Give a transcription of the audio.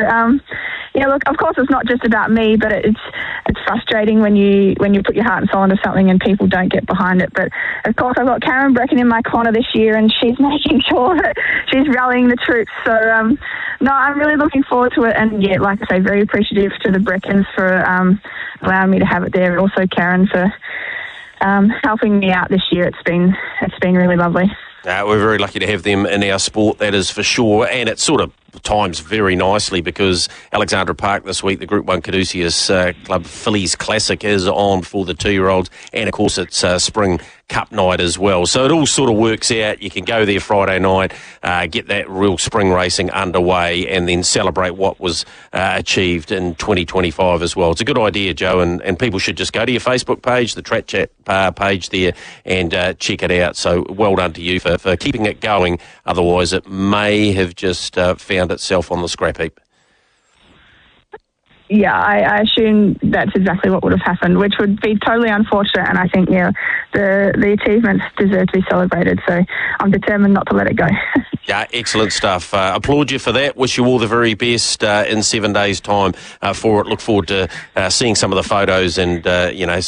yeah, look, of course it's not just about me, but it's frustrating when you put your heart and soul into something and people don't get behind it. But of course I've got Karen Brecken in my corner this year, and she's making sure that she's rallying the troops. So no, I'm really looking forward to it, and yeah, like I say, very appreciative to the Breckens for allowing me to have it there, and also Karen for helping me out this year. It's been really lovely. We're very lucky to have them in our sport, that is for sure, and it sort of times very nicely because Alexandra Park this week, the Group 1 Caduceus Club Fillies Classic is on for the 2-year-olds, and of course it's Spring Cup night as well. So it all sort of works out. You can go there Friday night, get that real spring racing underway, and then celebrate what was achieved in 2025 as well. It's a good idea, Joe, and people should just go to your Facebook page, the Track Chat page there, and check it out. So well done to you for keeping it going. Otherwise it may have just found itself on the scrap heap. Yeah, I assume that's exactly what would have happened, which would be totally unfortunate, and I think, yeah, the achievements deserve to be celebrated, so I'm determined not to let it go. Yeah, excellent stuff. Applaud you for that. Wish you all the very best in 7 days' time for it. Look forward to seeing some of the photos and,